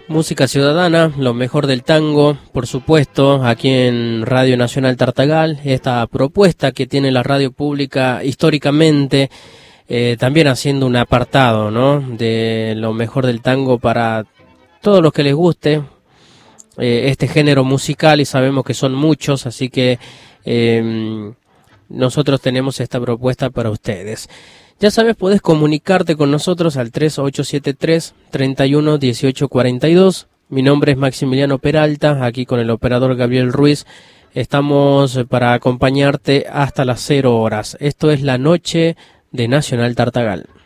Música ciudadana, lo mejor del tango, por supuesto, aquí en Radio Nacional Tartagal, esta propuesta que tiene la radio pública históricamente, también haciendo un apartado, ¿no?, de lo mejor del tango para todos los que les guste este género musical, y sabemos que son muchos, así que nosotros tenemos esta propuesta para ustedes. Ya sabes, podés comunicarte con nosotros al 3873 31 18 42. Mi nombre es Maximiliano Peralta, aquí con el operador Gabriel Ruiz. Estamos para acompañarte hasta las 0 horas. Esto es la noche de Nacional Tartagal.